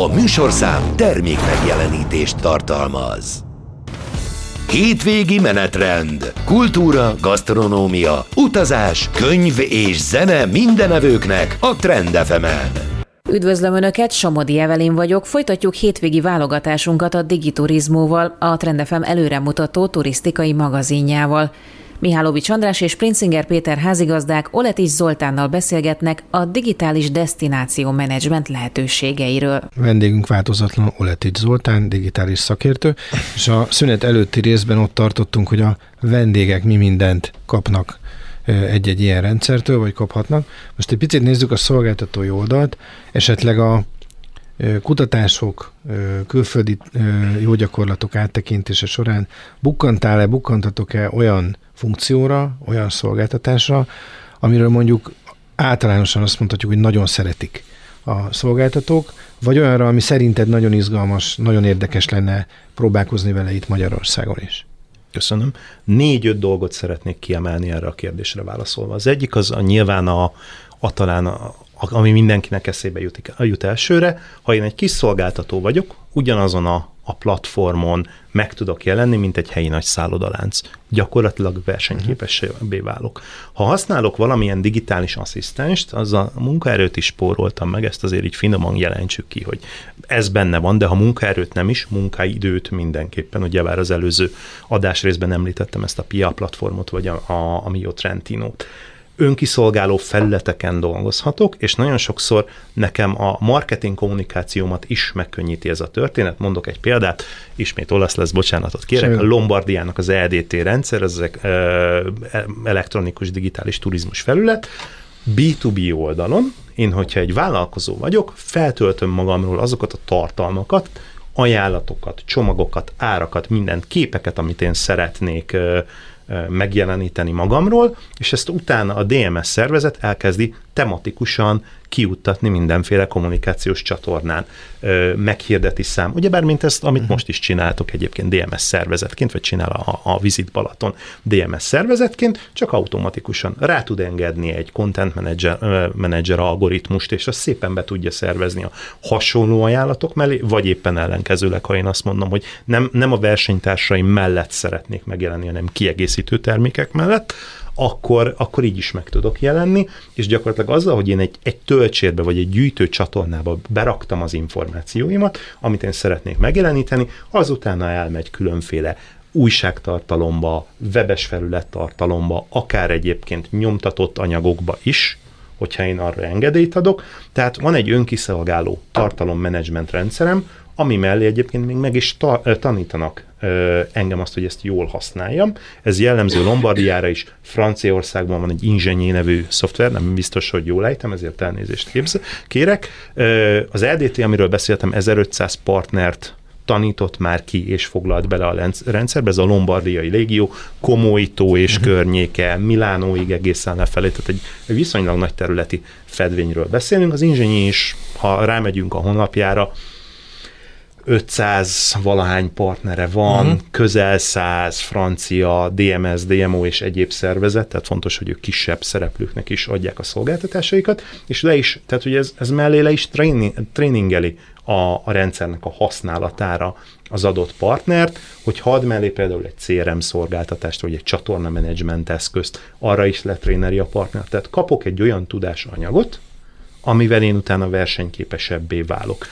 A műsorszám termék megjelenítést tartalmaz. Hétvégi menetrend, kultúra, gasztronómia, utazás, könyv és zene mindenevőknek a Trend FM-en. Üdvözlöm Önöket, Somodi Evelin vagyok, folytatjuk hétvégi válogatásunkat a Digiturizmóval, a Trend FM előremutató turisztikai magazinjával. Mihálovics András és Princinger Péter házigazdák Oletics Zoltánnal beszélgetnek a digitális desztináció menedzsment lehetőségeiről. Vendégünk változatlan Oletics Zoltán, digitális szakértő, és a szünet előtti részben ott tartottunk, hogy a vendégek mi mindent kapnak egy-egy ilyen rendszertől, vagy kaphatnak. Most egy picit nézzük a szolgáltatói oldalt, esetleg a kutatások, külföldi jó gyakorlatok áttekintése során bukkantatok-e olyan funkcióra, olyan szolgáltatásra, amiről mondjuk általánosan azt mondhatjuk, hogy nagyon szeretik a szolgáltatók, vagy olyanra, ami szerinted nagyon izgalmas, nagyon érdekes lenne próbálkozni vele itt Magyarországon is? Köszönöm. 4-5 dolgot szeretnék kiemelni erre a kérdésre válaszolva. Az egyik az nyilván ami mindenkinek eszébe jut elsőre, ha én egy kis szolgáltató vagyok, ugyanazon a platformon meg tudok jelenni, mint egy helyi nagy szállodalánc. Gyakorlatilag versenyképessé válok. Ha használok valamilyen digitális asszisztenst, azzal a munkaerőt is spóroltam meg, ezt azért így finoman jelentsük ki, hogy ez benne van, de ha munkaerőt nem is, munkaidőt mindenképpen, ugyebár az előző adásrészben említettem ezt a PIA platformot, vagy a Mio Trentinót. Önkiszolgáló felületeken dolgozhatok, és nagyon sokszor nekem a marketing kommunikációmat is megkönnyíti ez a történet. Mondok egy példát, ismét olasz lesz, bocsánatot kérek, a Lombardiának az EDT rendszer, ez elektronikus digitális turizmus felület, B2B oldalon, én, hogyha egy vállalkozó vagyok, feltöltöm magamról azokat a tartalmakat, ajánlatokat, csomagokat, árakat, mindent, képeket, amit én szeretnék megjeleníteni magamról, és ezt utána a DMS szervezet elkezdi tematikusan kijuttatni mindenféle kommunikációs csatornán, meghirdeti szám. Ugyebár, mint ezt, amit most is csináltok egyébként DMS szervezetként, vagy csinál a Visit Balaton DMS szervezetként, csak automatikusan rá tud engedni egy content manager algoritmust, és azt szépen be tudja szervezni a hasonló ajánlatok mellé, vagy éppen ellenkezőleg, ha én azt mondom, hogy nem a versenytársaim mellett szeretnék megjelenni, hanem kiegészítő termékek mellett, akkor így is meg tudok jelenni, és gyakorlatilag azzal, hogy én egy töltsérbe vagy egy gyűjtő csatornába beraktam az információimat, amit én szeretnék megjeleníteni, azutána elmegy különféle újságtartalomba, webes felülettartalomba, akár egyébként nyomtatott anyagokba is, hogyha én arra engedélyt adok. Tehát van egy önkiszolgáló tartalommenedzsment rendszerem, ami mellé egyébként még meg is tanítanak engem azt, hogy ezt jól használjam. Ez jellemző Lombardiára is, Franciaországban van egy Ingenié nevű szoftver, nem biztos, hogy jól ejtem, ezért elnézést kérek. Az EDT, amiről beszéltem, 1500 partnert tanított már ki és foglalt bele a rendszerbe, ez a lombardiai légió, Comóitó és környéke, Milánóig egészen lefelé, tehát egy viszonylag nagy területi fedvényről beszélünk. Az Ingenié is, ha rámegyünk a honlapjára, 500 valahány partnere van, közel 100 francia, DMS, DMO és egyéb szervezet, tehát fontos, hogy ők kisebb szereplőknek is adják a szolgáltatásaikat, és tehát hogy ez mellé le is tréningeli a rendszernek a használatára az adott partnert, hogy hadd mellé például egy CRM szolgáltatást, vagy egy csatorna menedzsment eszközt, arra is letréneri a partner. Tehát kapok egy olyan tudásanyagot, amivel én utána versenyképesebbé válok.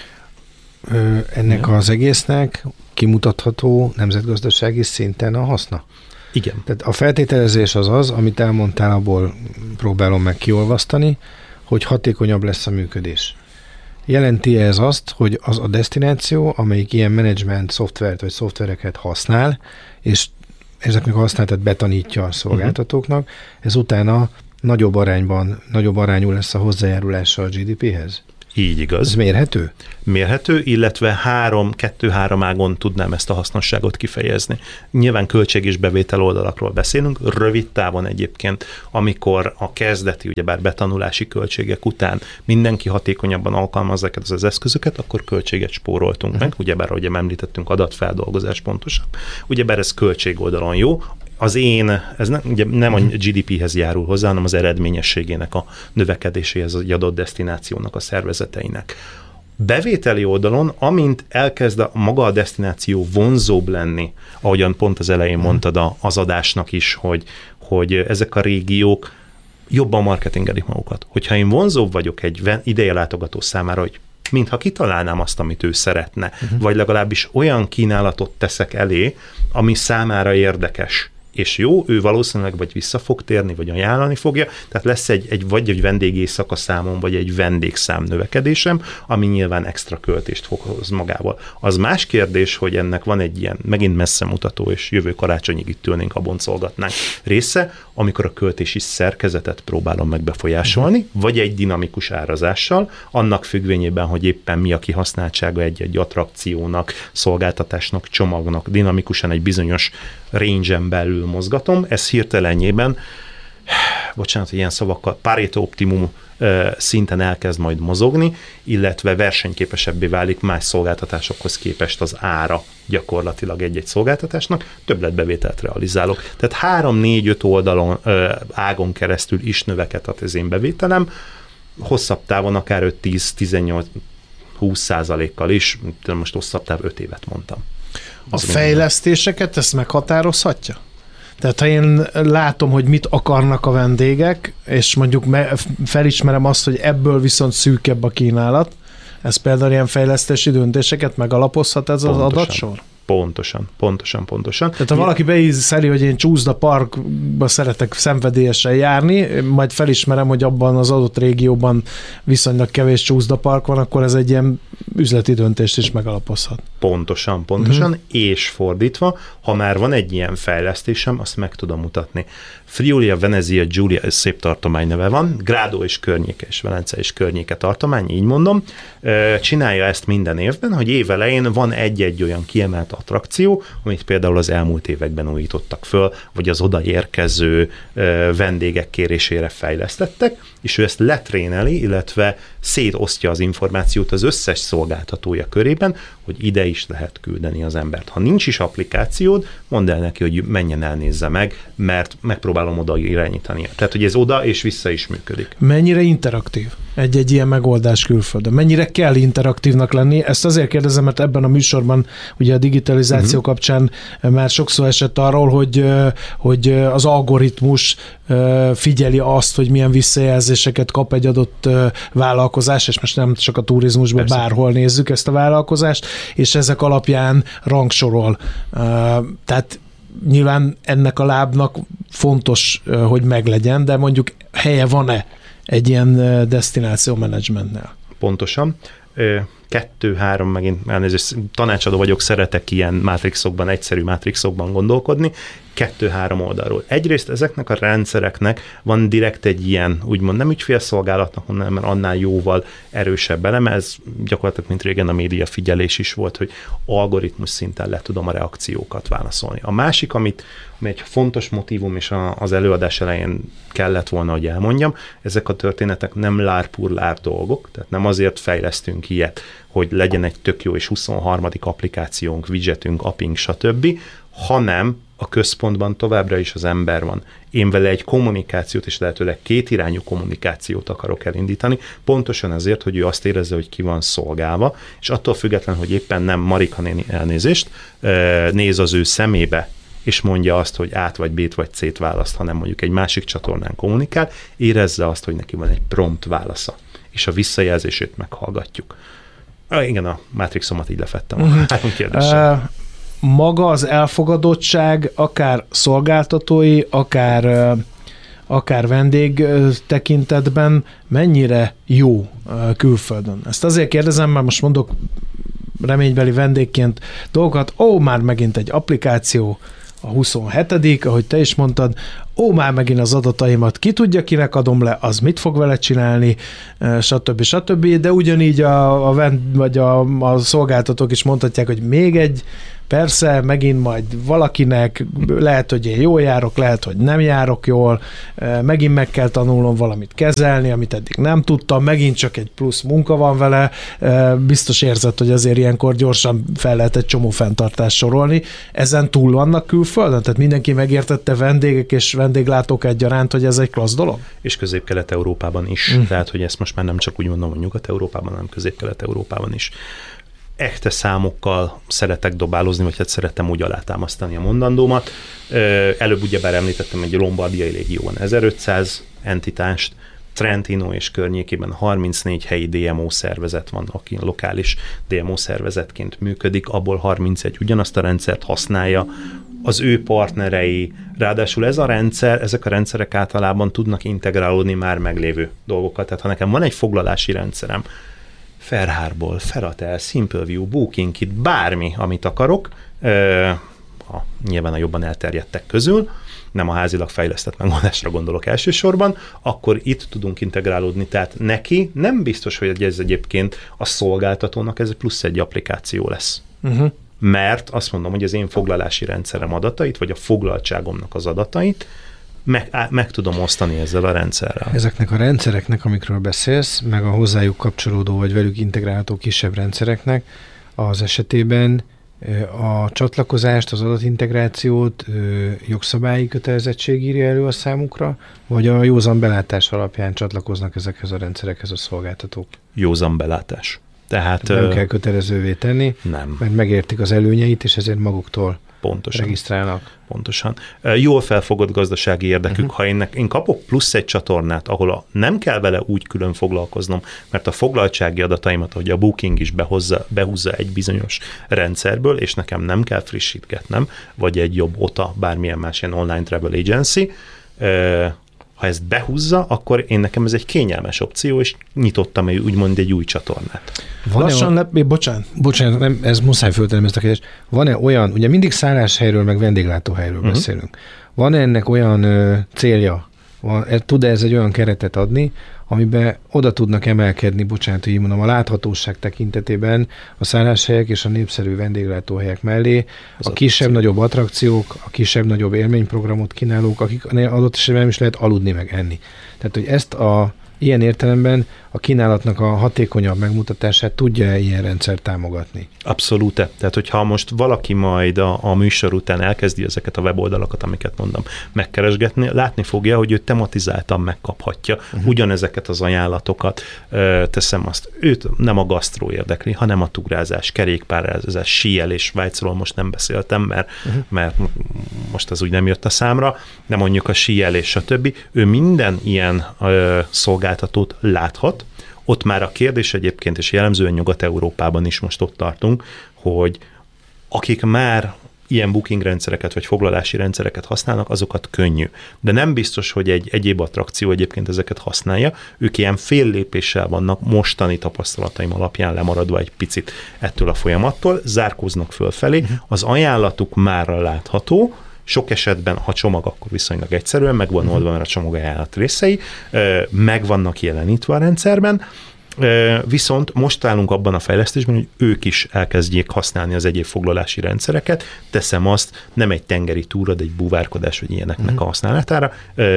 Ennek az egésznek kimutatható nemzetgazdasági szinten a haszna? Igen. Tehát a feltételezés az, amit elmondtál, abból próbálom meg kiolvasztani, hogy hatékonyabb lesz a működés. Jelenti ez azt, hogy az a desztináció, amelyik ilyen menedzsment szoftvert vagy szoftvereket használ, és ezeknek a használatát betanítja a szolgáltatóknak, ez utána nagyobb arányú lesz a hozzájárulása a GDP-hez? Így igaz. Ez mérhető? Mérhető, illetve 2-3 ágon tudnám ezt a hasznosságot kifejezni. Nyilván költség és bevétel oldalakról beszélünk, rövid távon egyébként, amikor a kezdeti, ugyebár betanulási költségek után mindenki hatékonyabban alkalmazza ezeket az eszközöket, akkor költséget spóroltunk meg, ugyebár, ahogy említettünk, adatfeldolgozás pontosan. Ugyebár ez költség oldalon jó, ez nem a GDP-hez járul hozzá, hanem az eredményességének a növekedéséhez egy adott desztinációnak, a szervezeteinek. Bevételi oldalon, amint elkezd maga a desztináció vonzóbb lenni, ahogyan pont az elején mondtad az adásnak is, hogy ezek a régiók jobban marketingelik magukat. Hogyha én vonzóbb vagyok egy ideje látogató számára, hogy mintha kitalálnám azt, amit ő szeretne, vagy legalábbis olyan kínálatot teszek elé, ami számára érdekes, és jó, ő valószínűleg vagy vissza fog térni, vagy ajánlani fogja, tehát lesz vagy egy vendégéjszaka számom, vagy egy vendégszám növekedésem, ami nyilván extra költést fog hoz magával. Az más kérdés, hogy ennek van egy ilyen megint messze mutató, és jövő karácsonyig itt ülnénk, ha boncolgatnánk része, amikor a költési szerkezetet próbálom meg befolyásolni, vagy egy dinamikus árazással, annak függvényében, hogy éppen mi a kihasználtsága egy attrakciónak, szolgáltatásnak, csomagnak, dinamikusan egy bizonyos range-en belül mozgatom, ez hirtelenjében, bocsánat, hogy ilyen szavakkal, Pareto optimum szinten elkezd majd mozogni, illetve versenyképesebbé válik más szolgáltatásokhoz képest az ára gyakorlatilag egy-egy szolgáltatásnak, többletbevételt realizálok. Tehát 3-4-5 oldalon ágon keresztül is növekedhet az én bevételem, hosszabb távon akár 5-10-18-20%-kal is, most hosszabb táv 5 évet mondtam. A fejlesztéseket ezt meghatározhatja? Tehát ha én látom, hogy mit akarnak a vendégek, és mondjuk felismerem azt, hogy ebből viszont szűkebb a kínálat, ez például ilyen fejlesztési döntéseket megalapozhat ez az adatsor? Pontosan. Tehát ha valaki beízeli, hogy én Csúszda Parkba szeretek szenvedélyesen járni, majd felismerem, hogy abban az adott régióban viszonylag kevés Csúszda Park van, akkor ez egy ilyen üzleti döntést is megalapozhat. Pontosan, és fordítva, ha már van egy ilyen fejlesztésem, azt meg tudom mutatni. Friulia, Venezia, Giulia, ez szép tartomány neve van, Grado és környéke, és Velence és környéke tartomány, így mondom, csinálja ezt minden évben, hogy évelején van egy-egy olyan kiemelt attrakció, amit például az elmúlt években újítottak föl, vagy az odaérkező vendégek kérésére fejlesztettek, és ő ezt letréneli, illetve szétosztja az információt az összes szolgáltatója körében, hogy ide is lehet küldeni az embert. Ha nincs is applikációd, mondd el neki, hogy menjen elnézze meg, mert megpróbálom oda irányítani. Tehát, hogy ez oda és vissza is működik. Mennyire interaktív egy ilyen megoldás külföldön? Mennyire kell interaktívnak lenni? Ezt azért kérdezem, mert ebben a műsorban ugye a digitalizáció kapcsán már sokszor esett arról, hogy az algoritmus figyeli azt, hogy milyen visszajelzéseket kap egy adott vállalkozás, és most nem csak a turizmusban, bárhol nézzük ezt a vállalkozást, és ezek alapján rangsorol. Tehát nyilván ennek a lábnak fontos, hogy meglegyen, de mondjuk helye van-e egy ilyen desztináció menedzsmentnél? Pontosan. 2-3, megint elnézést, tanácsadó vagyok, szeretek ilyen mátrixokban, egyszerű mátrixokban gondolkodni, 2-3 oldalról. Egyrészt ezeknek a rendszereknek van direkt egy ilyen, úgymond nem ügyfélszolgálatnak, hanem annál jóval erősebb eleme, ez gyakorlatilag, mint régen a média figyelés is volt, hogy algoritmus szinten le tudom a reakciókat válaszolni. A másik, ami egy fontos motívum, és az előadás elején kellett volna, hogy elmondjam, ezek a történetek nem lár dolgok, tehát nem azért fejlesztünk ilyet, hogy legyen egy tök jó és 23. applikációnk, widgetünk, appink, stb., hanem a központban továbbra is az ember van. Én vele egy kommunikációt, és lehetőleg kétirányú kommunikációt akarok elindítani, pontosan azért, hogy ő azt érezze, hogy ki van szolgálva, és attól független, hogy éppen nem Marika néni elnézést, néz az ő szemébe, és mondja azt, hogy át vagy B-t vagy C-t választ, hanem mondjuk egy másik csatornán kommunikál, érezze azt, hogy neki van egy prompt válasza, és a visszajelzését meghallgatjuk. Igen, a mátrixomat így lefettem a 3 kérdéssel. Maga az elfogadottság, akár szolgáltatói, akár vendég tekintetben mennyire jó külföldön? Ezt azért kérdezem, mert most mondok reménybeli vendégként dolgokat, már megint egy applikáció, a 27., ahogy te is mondtad, már megint az adataimat ki tudja, kinek adom le, az mit fog vele csinálni, stb. De ugyanígy a szolgáltatók is mondhatják, hogy még egy, persze, megint majd valakinek, lehet, hogy én jól járok, lehet, hogy nem járok jól, megint meg kell tanulnom valamit kezelni, amit eddig nem tudtam, megint csak egy plusz munka van vele, biztos érzed, hogy azért ilyenkor gyorsan fel lehet egy csomó fenntartást sorolni. Ezen túl vannak külföldön? Tehát mindenki megértette, vendégek és vendéglátók egyaránt, hogy ez egy klassz dolog? És Közép-Kelet-Európában is. Tehát, hogy ezt most már nem csak úgy mondom, hogy Nyugat-Európában, hanem Közép-Kelet-Európában is. Echte számokkal szeretek dobálozni, vagy hát szerettem úgy alátámasztani a mondandómat. Előbb ugyebár említettem, egy lombardiai légióban 1500 entitást, Trentino és környékében 34 helyi DMO szervezet van, aki lokális DMO szervezetként működik, abból 31 ugyanazt a rendszert használja, az ő partnerei, ráadásul ezek a rendszerek általában tudnak integrálódni már meglévő dolgokat. Tehát ha nekem van egy foglalási rendszerem, Fairharbor, Ferratel, SimpleView, BookingKit, bármi, amit akarok, nyilván a jobban elterjedtek közül, nem a házilag fejlesztett megoldásra gondolok elsősorban, akkor itt tudunk integrálódni, tehát neki nem biztos, hogy ez egyébként a szolgáltatónak ez plusz egy applikáció lesz. Mert azt mondom, hogy az én foglalási rendszerem adatait, vagy a foglaltságomnak az adatait meg tudom osztani ezzel a rendszerrel. Ezeknek a rendszereknek, amikről beszélsz, meg a hozzájuk kapcsolódó, vagy velük integrálható kisebb rendszereknek az esetében a csatlakozást, az adatintegrációt jogszabályi kötelezettség írja elő a számukra, vagy a józan belátás alapján csatlakoznak ezekhez a rendszerekhez a szolgáltatók? Józan belátás. Tehát nem kell kötelezővé tenni, nem. Mert megértik az előnyeit, és ezért maguktól pontosan regisztrálnak. Pontosan. Jól felfogott gazdasági érdekük, ha én kapok plusz egy csatornát, ahol nem kell vele úgy külön foglalkoznom, mert a foglaltsági adataimat, ahogy a Booking is behúzza egy bizonyos rendszerből, és nekem nem kell frissítgetnem, vagy egy jobb OTA, bármilyen más ilyen online travel agency, ha ezt behúzza, akkor nekem ez egy kényelmes opció, és nyitottam úgymond egy új csatornát. Bocsánat, nem, ez muszáj föltennem ezt a kérdést. Van-e olyan, ugye mindig szálláshelyről, meg vendéglátóhelyről beszélünk. Van-e ennek olyan célja, tud-e ez egy olyan keretet adni, amiben oda tudnak emelkedni, bocsánat, hogy így mondom, a láthatóság tekintetében a szálláshelyek és a népszerű vendéglátóhelyek mellé a kisebb-nagyobb attrakciók, a kisebb-nagyobb élményprogramot kínálók, akik adott esetben nem is lehet aludni meg enni. Tehát, hogy ezt ilyen értelemben a kínálatnak a hatékonyabb megmutatását tudja ilyen rendszer támogatni? Abszolút. Tehát, hogyha most valaki majd a műsor után elkezdi ezeket a weboldalakat, amiket mondom, megkeresgetni, látni fogja, hogy ő tematizáltan megkaphatja ugyanezeket az ajánlatokat. Teszem azt, őt nem a gasztró érdekli, hanem a túrázás, kerékpározás, síelés, Svájcról most nem beszéltem, mert most az úgy nem jött a számra, de mondjuk a síelés, stb. Ő minden ilyen szolgáltatót láthat. Ott már a kérdés egyébként, és jellemzően Nyugat-Európában is most ott tartunk, hogy akik már ilyen booking rendszereket, vagy foglalási rendszereket használnak, azokat könnyű. De nem biztos, hogy egy egyéb attrakció egyébként ezeket használja. Ők ilyen fél lépéssel vannak mostani tapasztalataim alapján lemaradva egy picit ettől a folyamattól, zárkóznak fölfelé, az ajánlatuk márra látható, sok esetben, ha csomag, akkor viszonylag egyszerűen meg van oldva, mert a csomag ajánlat részei, meg vannak jelenítve a rendszerben, viszont most állunk abban a fejlesztésben, hogy ők is elkezdjék használni az egyéb foglalási rendszereket, teszem azt, nem egy tengeri túra, de egy búvárkodás, vagy ilyeneknek a használatára,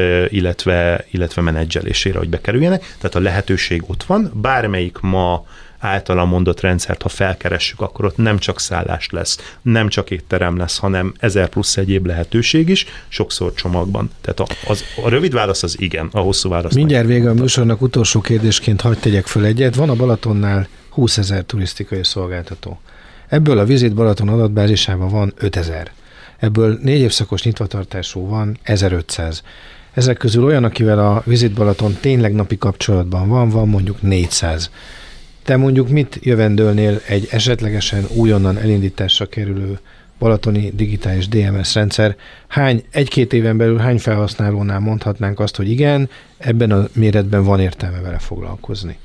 illetve menedzselésére, hogy bekerüljenek. Tehát a lehetőség ott van, bármelyik ma általam mondott rendszert, ha felkeressük, akkor ott nem csak szállás lesz, nem csak étterem lesz, hanem 1000 plusz egyéb lehetőség is, sokszor csomagban. Tehát a rövid válasz az igen, a hosszú válasz. Mindjárt vége a műsornak, utolsó kérdésként hadd tegyek föl egyet. Van a Balatonnál 20 000 turisztikai szolgáltató. Ebből a Visit Balaton adatbázisában van 5000. Ebből 4 évszakos nyitvatartású van 1500. Ezek közül olyan, akivel a Visit Balaton tényleg napi kapcsolatban van mondjuk 400. Te mondjuk mit jövendőlnél egy esetlegesen újonnan elindításra kerülő balatoni digitális DMS rendszer? Egy-két éven belül hány felhasználónál mondhatnánk azt, hogy igen, ebben a méretben van értelme vele foglalkozni?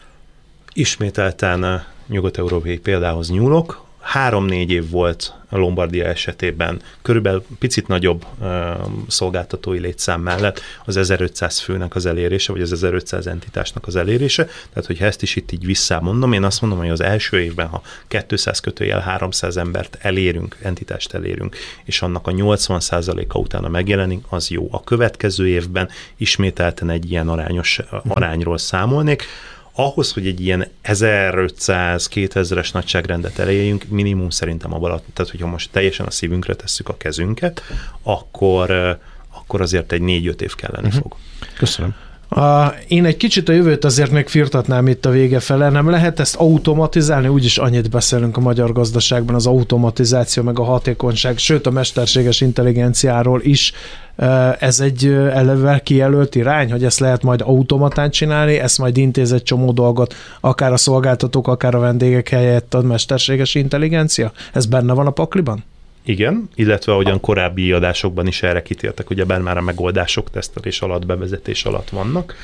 Ismételten nyugat-európai példához nyúlok. 3-4 év volt a Lombardia esetében, körülbelül picit nagyobb szolgáltatói létszám mellett az 1500 főnek az elérése, vagy az 1500 entitásnak az elérése. Tehát, hogyha ezt is itt így visszamondom, én azt mondom, hogy az első évben, ha 200-300 embert elérünk, entitást elérünk, és annak a 80%-a utána megjelenik, az jó. A következő évben ismételten egy ilyen arányos arányról számolnék. Ahhoz, hogy egy ilyen 1500-2000-es nagyságrendet elérjünk, minimum szerintem a Balaton, tehát hogyha most teljesen a szívünkre tesszük a kezünket, akkor akkor azért egy 4-5 év kelleni fog. Köszönöm. Én egy kicsit a jövőt azért még firtatnám itt a vége fele. Nem lehet ezt automatizálni? Úgyis annyit beszélünk a magyar gazdaságban az automatizáció, meg a hatékonyság, sőt a mesterséges intelligenciáról is. Ez egy eleve kijelölt irány, hogy ezt lehet majd automatán csinálni, ezt majd intéz egy csomó dolgot, akár a szolgáltatók, akár a vendégek helyett a mesterséges intelligencia? Ez benne van a pakliban? Igen, illetve ahogyan korábbi adásokban is erre kitértek, ugye bár már a megoldások tesztelés alatt, bevezetés alatt vannak.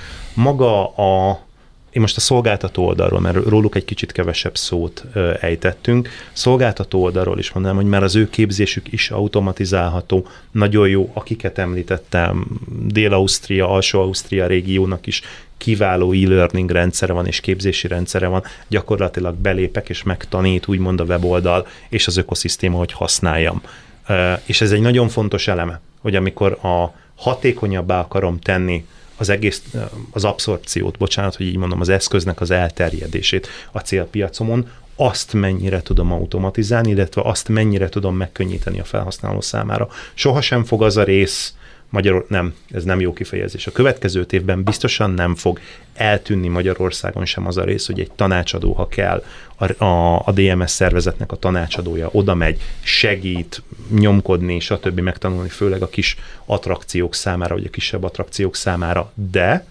Én most a szolgáltató oldalról, mert róluk egy kicsit kevesebb szót ejtettünk, szolgáltató oldalról is mondanám, hogy már az ő képzésük is automatizálható, nagyon jó, akiket említettem, Dél-Ausztria, Alsó-Ausztria régiónak is kiváló e-learning rendszere van, és képzési rendszere van, gyakorlatilag belépek, és megtanít, úgymond a weboldal, és az ökoszisztéma, hogy használjam. És ez egy nagyon fontos eleme, hogy amikor hatékonyabbá akarom tenni az abszorpciót, bocsánat, hogy így mondom, az eszköznek az elterjedését a célpiacomon, azt mennyire tudom automatizálni, illetve azt mennyire tudom megkönnyíteni a felhasználó számára. Sohasem fog az a rész, nem, ez nem jó kifejezés. A következő évben biztosan nem fog eltűnni Magyarországon sem az a rész, hogy egy tanácsadó, ha kell, a DMS szervezetnek a tanácsadója oda megy, segít nyomkodni, stb. Megtanulni, főleg a kis attrakciók számára, vagy a kisebb attrakciók számára, de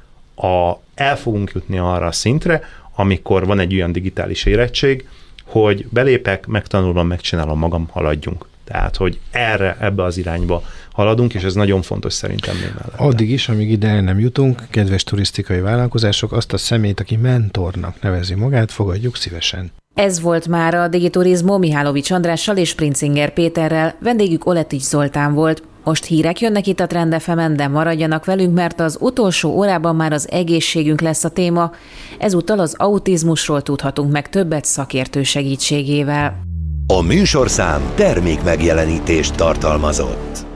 el fogunk jutni arra a szintre, amikor van egy olyan digitális érettség, hogy belépek, megtanulom, megcsinálom magam, haladjunk. Tehát, hogy ebbe az irányba haladunk, és ez nagyon fontos szerintem még mellett. Addig is, amíg ide nem jutunk, kedves turisztikai vállalkozások, azt a személyt, aki mentornak nevezi magát, fogadjuk szívesen. Ez volt már a Digiturizmo Mihálovics Andrással és Princinger Péterrel, vendégük Oletics Zoltán volt. Most hírek jönnek itt a Trend FM-en, de maradjanak velünk, mert az utolsó órában már az egészségünk lesz a téma. Ezúttal az autizmusról tudhatunk meg többet szakértő segítségével. A műsorszám termékmegjelenítést tartalmazott.